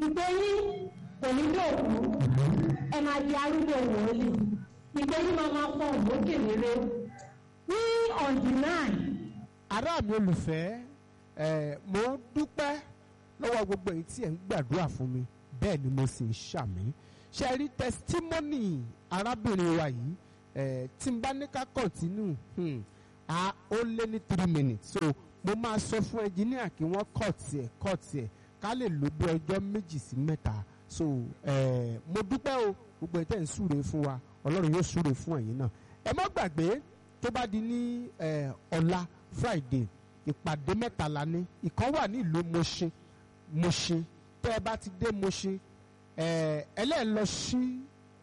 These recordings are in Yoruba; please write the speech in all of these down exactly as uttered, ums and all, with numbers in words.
ìgbé yín kò ní dòkú ẹ máa di arúgbó wòlíì ìgbé yín máa máa fọ òkè rere ní ọ̀dì náà. ará mi olùfẹ́ ẹ̀ mo dúpẹ́ lọ́wọ́ gbogbo èyí tí ẹ̀ ń gbàdúrà fún mi bẹ́ẹ̀ ni mo sì ń ṣàmì ṣe rí tẹsítímọ́nì arábìnrin wa yìí ẹ̀ tí n bá ní ká kọ̀ntínú a ó lé ní three minutes so mo máa sọ fún ẹnjìníà kí wọ́n kọ̀ tiẹ̀ kọ̀ tiẹ̀ ká lè lò bí ọjọ́ méjì sí mẹ́ta so ẹ̀ mo dúpẹ́ o gbogbo ẹ̀ tẹ̀ ń súre fún wa ọlọ́run yóò súre fún ẹ̀yin náà ẹ má gbàgbé tó bá di ní ọ̀la Friday ìpàdé mẹ́ta la ní ìkan wà ní ìlú Mọ̀ṣin Mọ̀ṣin tẹ́ ẹ bá ti dé Mọ̀ṣin ẹlẹ́ẹ̀ lọ sí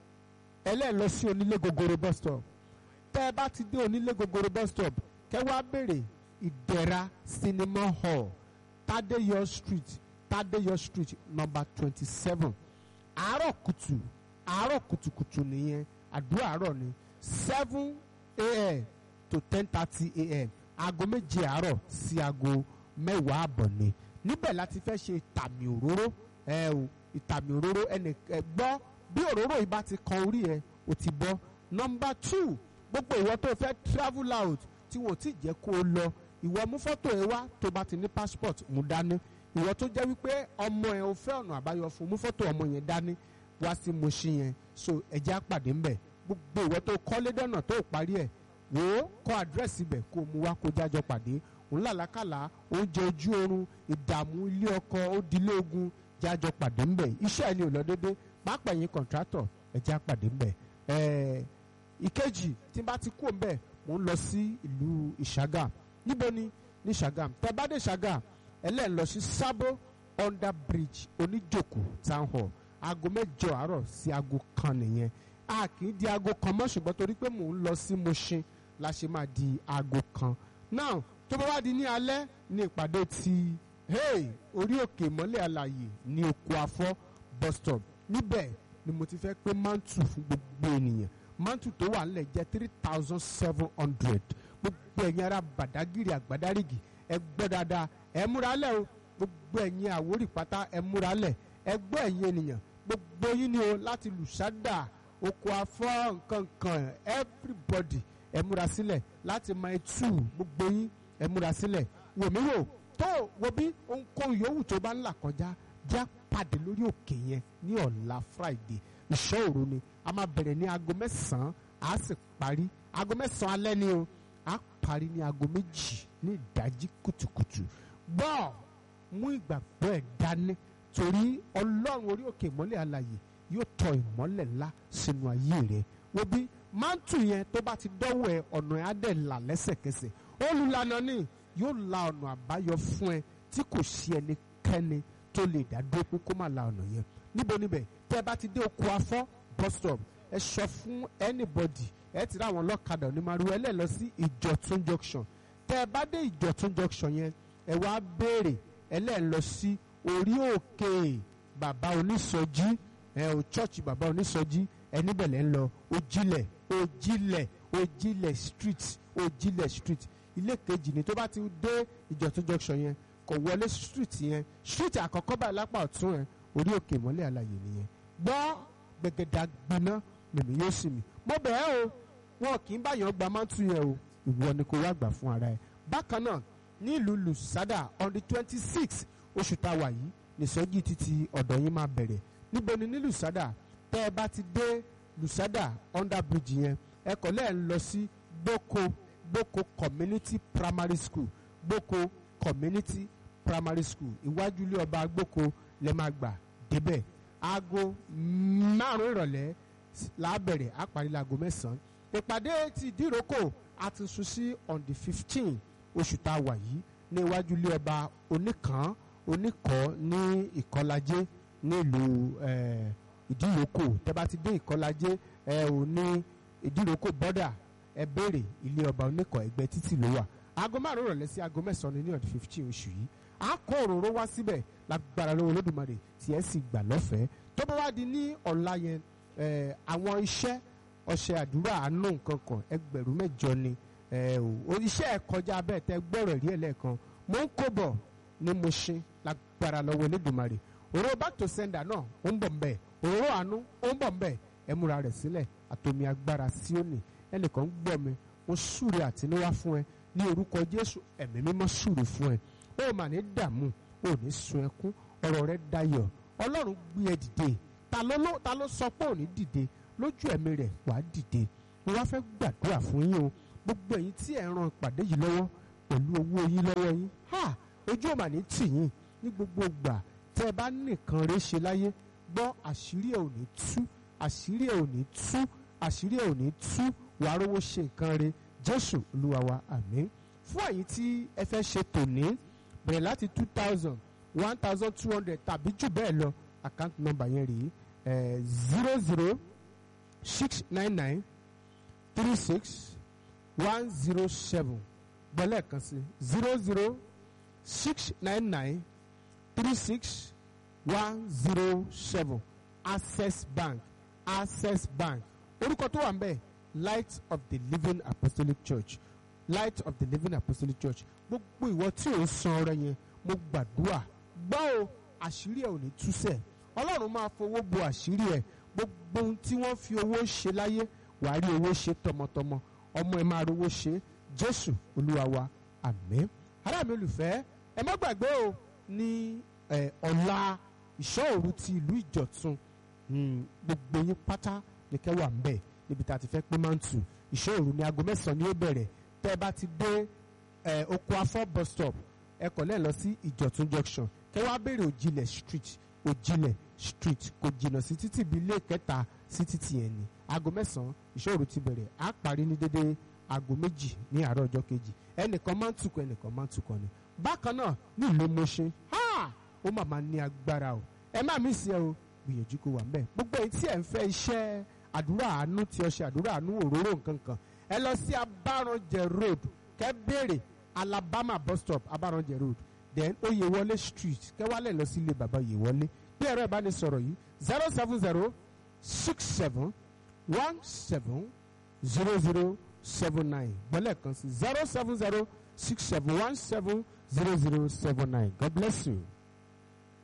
ẹlẹ́ẹ̀ lọ sí onílé gogoro bus stop tẹ́ ẹ bá ti dé onílé gogoro bus stop kẹ́ wá béèrè ìdẹ̀ra cinema hall Tadeyo street Tadeyo street number twenty seven àárọ̀ kùtù àárọ̀ kùtùkùtù nìyẹn àdúrà àárọ̀ ni seven a.m. to ten thirty a.m. aago méje àárọ̀ sí aago mẹ́wàá àbọ̀ ni níbẹ̀ láti fẹ́ ṣe ìtàmì òróró ẹ o ìtàmì òróró ẹnì ẹ gbọ́ bí òróró yìí bá ti kan orí ẹ o ti bọ́ nọmba two gbogbo ìwọ tó fẹ́ travel out tí wọ́n ti jẹ́ kó o lọ ìwọ mú fọ́tò ẹ wá tó bá ti ní passport mú dání ìwọ tó jẹ́ wípé ọmọ ẹ ò fẹ́ ọ̀nà àbáyọ fún mú fọ́tò ọmọ yẹn dání wá sí Mọ̀ṣin yẹn so ẹ̀jẹ̀ àpàdé ńbẹ̀ gbogbo ìwọ tó kọ́lé dọ́nà tó parí ẹ̀ wò ó kọ́ àdírẹ́sì ibẹ̀ kó o mú wá kó jájọ pàdé òun làlákàlà oúnjẹ ojú oorun ìdààmú ilé ọkọ ó dilé ogun jájọ pàdé ńbẹ̀ iṣẹ́ ẹni ò lọ dédé pápá yín kọ̀ǹtrátọ̀ ẹ̀jẹ̀ àpàdé ńbẹ̀ ẹ̀ẹ́ ìkejì tí n bá ti kú ńbẹ̀ mò ń lọ sí ìlú Ìṣàgàm níbo ni ní Ìṣàgàm tẹ́ bá dé Ìṣàgàm ẹlẹ́ẹ̀ lọ sí Sábó under bridge oníjòkó town hall aago mẹ́jọ àárọ̀ sí aago kan nìyẹn a kì í di aago kan mọ́ ṣùgbọ́n torí pé mò ń lọ sí Mọ̀ṣin la ṣe máa di aago kan now tó bá wá di ní alẹ́ ní ìpàdé ti hey orí òkè ìmọ́lẹ̀ alààyè ní oko afọ́ bus stop níbẹ̀ ni mo ti fẹ́ pé mantu fún gbogbo ènìyàn mantu tó wà nílẹ̀ jẹ́ three thousand seven hundred gbogbo ẹ̀yin ará Bàdágìrì Àgbàdárígì ẹ gbọ́ dáadáa ẹ múra lẹ̀ o gbogbo ẹ̀yin Àwórì pátá ẹ múra lẹ̀ ẹ gbọ́ ẹ̀yin ènìyàn gbogbo yín ni o láti Lùsádà oko afọ́ nkankan everybody ẹ múra sílẹ̀ láti máa tú gbogbo yín ẹ múra sílẹ̀ wò mí wò tó wo bí ohunkóhun yòówù tó bá ń là kọjá já pàdé lórí òkè yẹn ní ọ̀la Friday ìṣọ́ òru ni a máa bẹ̀rẹ̀ ní aago mẹ́sàn-án a sì parí aago mẹ́sàn-án alẹ́ ni o a parí ní aago méjì ní ìdájí kùtùkùtù gbọ́ mú ìgbàgbọ́ ẹ̀ dání torí ọlọ́run orí òkè ìmọ́lẹ̀ alààyè yóò tọ ìmọ́lẹ̀ ńlá sínú ayé rẹ̀ wo bí mántù yẹn tó bá ti dọ́wọ́ ẹ ọ̀nà ẹ̀ á dẹ̀ là lẹ́sẹ̀kẹsẹ̀ olùlànà ni yóò la ọ̀nà àbáyọ fún ẹ tí kò sí ẹnikẹ́ni tó lè dá dúró pé kó má la ọ̀nà yẹn níbo níbẹ̀ tẹ́ ẹ bá ti dé oko afọ́ bus stop ẹ sọ fún anybody ẹ ti rí àwọn ọlọ́kadà onímọ̀rú ẹ lẹ́ẹ̀ lọ sí ìjọ̀tún junction tẹ́ ẹ bá dé ìjọ̀tún junction yẹn ẹ wá béèrè ẹ lẹ́ẹ̀ lọ sí orí òkè bàbá onísọjí ẹ ò chọ́ọ̀chì bàbá onísọjí ẹ níbẹ̀ lẹ́ ń lọ Òjìlẹ̀ Òjìlẹ̀ Òjìlẹ̀ street Òjìlẹ̀ street ilé kejì ni tó bá ti dé ìjọ̀tún junction yẹn kò wọlé street yẹn street àkọ́kọ́ báyìí lápá ọ̀tún ẹ̀ orí òkè ìmọ́lẹ̀ alààyè nìyẹn gbọ́ gbẹ̀gẹ̀dà gbiná mèmí yóò sì mí mo bẹ̀ ẹ́ o wọn kì í báyọ̀ gba mántù yẹn o ìwọ ni kò wá gbà fún ara ẹ̀ bákan náà ní ìlú Lùsádà on the twenty six oṣù tá a wà yìí nìsọ́jí títí ọ̀dọ̀ yín máa bẹ̀rẹ̀ níbo ni ní Lùsádà tẹ́ ẹ bá ti dé Lùsádà under bridge yẹn ẹ kọ́ lẹ́ẹ̀ ń lọ sí Gboko Gboko community primary school Gboko community primary school iwájú ilé ọba Gboko lè máa gbà débẹ̀ aago márùn ìrọ̀lẹ́ lábẹ̀rẹ̀ àparí láago mẹ́sàn-án ìpàdé ti ìdíròkò a ti sún sí on the fifteen oṣù tá a wà yìí ní iwájú ilé ọba oníkan oníkọ́ ní ìkọlajé nílùú ìdíròkò tẹ́ bá ti dé ìkọlajé ẹ ò ní ìdíròkò bọ́dà ẹ béèrè ilé ọba oníkọ̀ ẹgbẹ́ títì ló wà aago márùn ìrọ̀lẹ́ sí aago mẹ́sàn-án ní on the fifteen oṣù yìí a kó òróró wá síbẹ̀ lágbára lọ́wọ́ Olódùmarè tí ẹ sì gbà lọ́fẹ̀ẹ́ tó bá wá di ní ọ̀la yẹn àwọn iṣẹ́ ọṣẹ àdúrà àánú nǹkan kan ẹgbẹ̀rún mẹ́jọ ni iṣẹ́ ẹ̀ kọjá bẹ́ẹ̀ tẹ́ gbọ́rọ̀ rí ẹ̀ lẹ́ẹ̀kan mo ń kó bọ̀ ní Mọ̀ṣin lágbára lọ́wọ́ Olódùmarè òróró back to sender náà ó ń bọ̀ mbẹ̀, òróró àánú ó ń bọ̀ mbẹ̀. Ẹ múra rẹ̀ sílẹ̀, àtòmí agbára Síónì. Ẹnìkan gbọ́ mi, ó súre àtinúwá fún ẹ ní orúkọ Jésù. Ẹ̀mí mímọ́ súre fún ẹ. Ó mà ní dààmú, ó ní sun ẹkún, ọ̀rọ̀ rẹ dayọ̀. Ọlọ́run gbé ẹ dìde. Ta ló ló ta ló sọ pé ò ní dìde? Lójú ẹ̀mí rẹ̀ wàá dìde. Mo wá fẹ́ gbàdúrà fún yín o, gbogbo ẹ̀yin tí ẹ̀ ń ran ìpàdé yìí lọ́wọ́ pẹ̀lú owó yín lọ́wọ́ yín. Ha! Ojú ò mà ní tì yín ní gbogbo ìgbà tẹ́ ẹ bá nìkan rẹ ṣe láyé. Gbọ́, àṣírí ẹ̀ ò ní tú, àṣírí ẹ̀ ò ní tú, àṣírí ẹ̀ ò ní tú. Wàá rówó ṣe nǹkan rẹ. Jésù Olúwa wa, àmín. Fún ẹ̀yin tí ẹ fẹ́ ṣe tòní, bẹ̀rẹ̀ láti two thousand, one thousand two hundred tàbí jù bẹ́ẹ̀ lọ, account number yẹn rèé zero zero six nine nine three six one zero seven. Gbọ́lẹ̀ kan sí zero zero six nine nine three six one zero seven. Access Bank, Access Bank. Orúkọ tó wà ń bẹ̀, Light of the Living Apostolic Church, Light of the Living Apostolic Church. Gbogbo ìwọ tí ò ń san ọrẹ yẹn, mo gbàdúrà gbọ́ o, àṣírí ẹ̀ ò ní túsẹ̀. Ọlọ́run máa fowó bo àṣírí ẹ̀. Gbogbo ohun tí wọ́n fi owó ṣe láyé, wàá rí owó ṣe tọmọtọmọ. Ọmọ ẹ máa rówó ṣe. Jésù Olúwa wa, àmín. Ará mi olùfẹ́, ẹ má gbàgbé o, ní ọ̀la ìṣọ́ òru ti ìlú Ìjọ̀tún. Gbogbo yín pátá ní kẹwàá ń bẹ̀ níbi tá a ti fẹ́ pín mántù. Ìṣọ́ òru ní aago mẹ́sàn-án ni ó bẹ̀rẹ̀. Tẹ́ ẹ bá ti dé oko afọ́ bus stop, ẹ kọ̀ lẹ́ẹ̀ lọ sí Ìjọ̀tún junction. Kẹ́ wá béèrè Òjìlẹ̀ street, Òjìlẹ̀ street, kò jìnnà sí títì bí ilé kẹta sí títì yẹn ni. Aago mẹ́sàn-án ìṣọ́ òru ti bẹ̀rẹ̀, á parí ní dédé aago méjì ní àárọ̀ ọjọ́ kejì. Ẹnìkan máa ń tukọ̀, ẹnìkan máa ń tukọ̀ ni. Bákan náà ní ìlú Mọ̀ṣẹ́, ó mà máa ní agbára o. Ẹ má mí sí ẹ o, gbìyànjú kó wà ńbẹ̀. Gbogbo èyí tí ẹ̀ ń fẹ́ iṣẹ́ àdúrà àánú tí ọṣẹ àdúrà àánú òróró nǹkan kan, ẹ lọ sí Abáranjẹ road, kẹ́ béèrè Alabama bus stop, Abáranjẹ road, then Oyèwọlé street, kẹ́ wálẹ̀ lọ sí ilé bàbá Oyèwọlé. Bí ẹ̀rọ ìbánisọ̀rọ̀ yìí zero seven zero six seven one seven zero zero seven nine. Gbọ́lẹ̀ kan sí zero seven zero six seven one seven zero zero seven nine. God bless you.